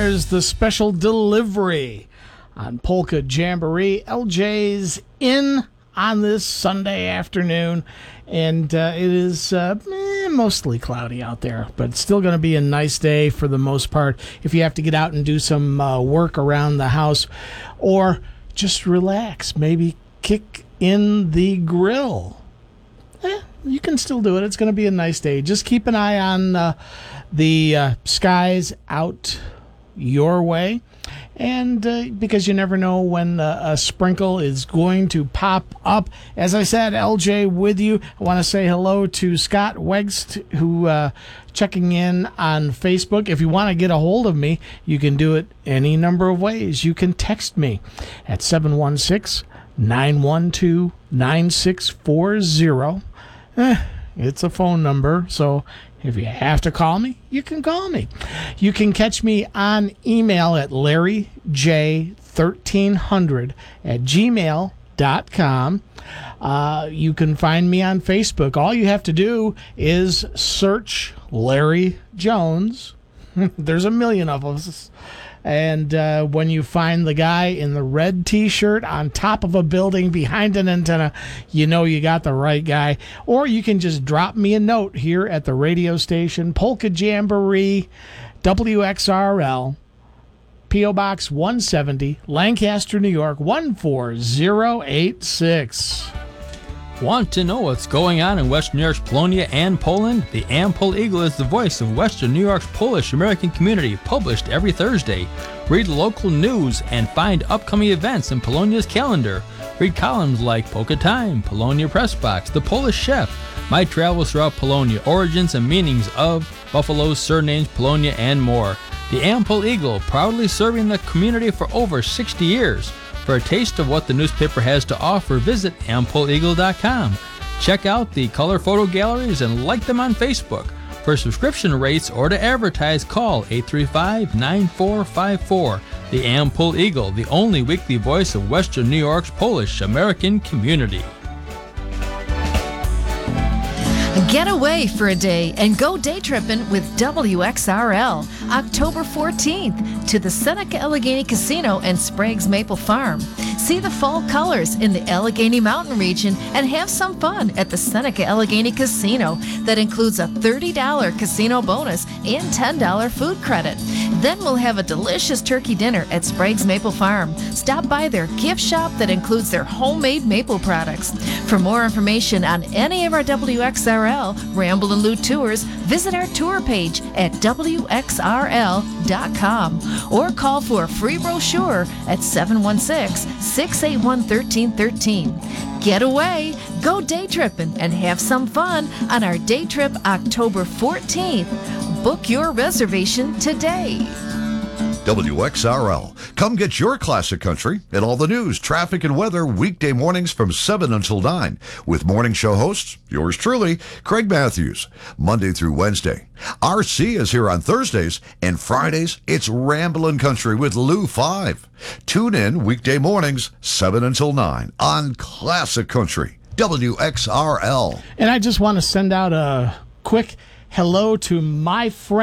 there's the special delivery on Polka Jamboree. LJ's in on this Sunday afternoon, and it is mostly cloudy out there, but it's still going to be a nice day for the most part if you have to get out and do some work around the house or just relax, maybe kick in the grill. You can still do it. It's going to be a nice day. Just keep an eye on the skies out your way, and because you never know when a sprinkle is going to pop up. As I said, LJ with you. I want to say hello to Scott Wegst, who checking in on Facebook. If you want to get a hold of me, you can do it any number of ways. You can text me at 716-912-9640. It's a phone number, so if you have to call me, you can call me. You can catch me on email at larryj1300@gmail.com. You can find me on Facebook. All you have to do is search Larry Jones. There's a million of us. And when you find the guy in the red T-shirt on top of a building behind an antenna, you know you got the right guy. Or you can just drop me a note here at the radio station, Polka Jamboree, WXRL, P.O. Box 170, Lancaster, New York, 14086. Want to know what's going on in Western New York's Polonia and Poland? The Am-Pol Eagle is the voice of Western New York's Polish-American community, published every Thursday. Read local news and find upcoming events in Polonia's calendar. Read columns like Polka Time, Polonia Press Box, The Polish Chef, My Travels Throughout Polonia, Origins and Meanings of Buffalo's Surnames, Polonia, and more. The Am-Pol Eagle, proudly serving the community for over 60 years. For a taste of what the newspaper has to offer, visit ampoleagle.com. Check out the color photo galleries and like them on Facebook. For subscription rates or to advertise, call 835-9454. The Am-Pol Eagle, the only weekly voice of Western New York's Polish-American community. Get away for a day and go day tripping with WXRL October 14th to the Seneca Allegheny Casino and Sprague's Maple Farm. See the fall colors in the Allegheny Mountain region and have some fun at the Seneca Allegheny Casino. That includes a $30 casino bonus and $10 food credit. Then we'll have a delicious turkey dinner at Sprague's Maple Farm. Stop by their gift shop that includes their homemade maple products. For more information on any of our WXRL Ramble and Loot tours, visit our tour page at WXRL.com or call for a free brochure at 716-681-1313. Get away, go day tripping, and have some fun on our day trip October 14th. Book your reservation today. WXRL. Come get your classic country and all the news, traffic, and weather weekday mornings from 7 until 9 with morning show hosts, yours truly, Craig Matthews, Monday through Wednesday. RC is here on Thursdays, and Fridays, it's Ramblin' Country with Lou 5. Tune in weekday mornings, 7 until 9 on Classic Country, WXRL. And I just want to send out a quick hello to my friend